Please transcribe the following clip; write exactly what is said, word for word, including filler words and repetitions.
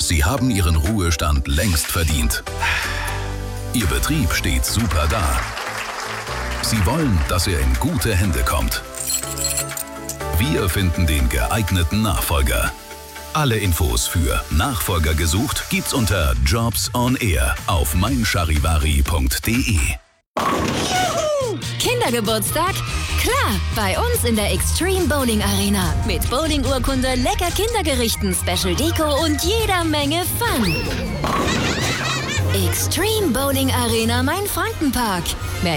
Sie haben Ihren Ruhestand längst verdient. Ihr Betrieb steht super da. Sie wollen, dass er in gute Hände kommt. Wir finden den geeigneten Nachfolger. Alle Infos für Nachfolger gesucht gibt's unter Jobs on Air auf meincharivari punkt de. Kindergeburtstag? Klar, bei uns in der Extreme Bowling Arena. Mit Bowling-Urkunde, lecker Kindergerichten, Special Deko und jeder Menge Fun. Extreme Bowling Arena Main-Franken-Park. Mehr